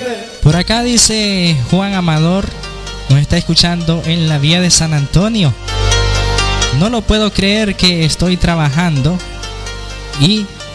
Por acá dice Juan Amador, nos está escuchando en la vía de San Antonio. No lo puedo creer que estoy trabajando y